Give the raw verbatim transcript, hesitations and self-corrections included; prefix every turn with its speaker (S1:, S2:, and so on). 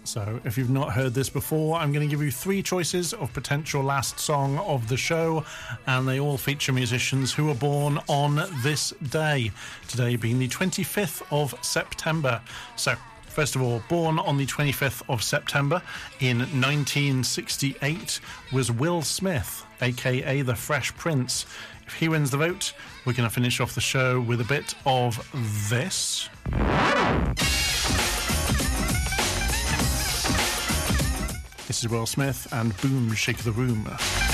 S1: So if you've not heard this before, I'm going to give you three choices of potential last song of the show, and they all feature musicians who were born on this day, today being the twenty-fifth of September. So first of all, born on the twenty-fifth of September in nineteen sixty-eight was Will Smith, aka the Fresh Prince. If he wins the vote, we're going to finish off the show with a bit of this. This is Will Smith and Boom Shake the Room.